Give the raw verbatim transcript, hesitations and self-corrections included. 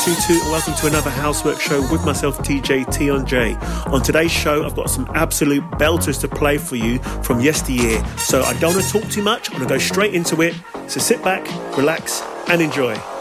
two two and welcome to another Housework show with myself, T J T on J. On today's show, I've got some absolute belters to play for you from yesteryear. So I don't want to talk too much, I'm going to go straight into it. So sit back, relax and enjoy.